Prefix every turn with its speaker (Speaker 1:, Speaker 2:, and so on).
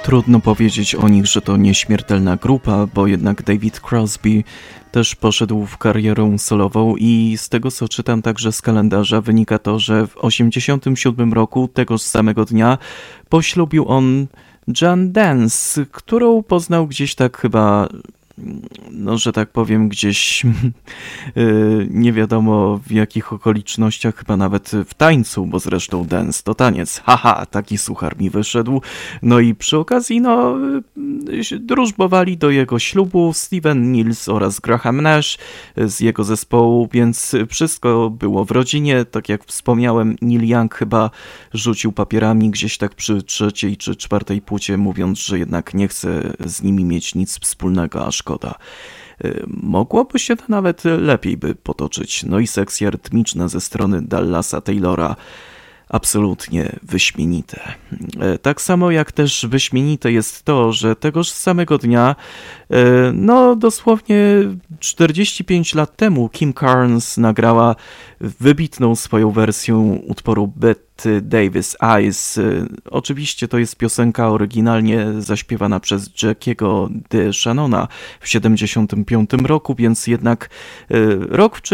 Speaker 1: Trudno powiedzieć o nich, że to nieśmiertelna grupa, bo jednak David Crosby też poszedł w karierę solową i z tego, co czytam także z kalendarza, wynika to, że w 1987 roku, tegoż samego dnia, poślubił on Jan Dance, którą poznał gdzieś tak chyba, no że tak powiem, gdzieś nie wiadomo w jakich okolicznościach, chyba nawet w tańcu, bo zresztą dance to taniec. Haha, taki suchar mi wyszedł. No i przy okazji, no, drużbowali do jego ślubu Steven Nils oraz Graham Nash z jego zespołu, więc wszystko było w rodzinie. Tak jak wspomniałem, Neil Young chyba rzucił papierami gdzieś tak przy trzeciej czy czwartej płycie, mówiąc, że jednak nie chce z nimi mieć nic wspólnego, a szkoda. Mogłoby się to nawet lepiej by potoczyć. No i sekcja rytmiczna ze strony Dallasa Taylora absolutnie wyśmienite. Tak samo jak też wyśmienite jest to, że tegoż samego dnia, no dosłownie 45 lat temu Kim Carnes nagrała wybitną swoją wersję utworu Betty Davis Eyes. Oczywiście to jest piosenka oryginalnie zaśpiewana przez Jackiego DeShannona w 1975 roku, więc jednak rok wcześniej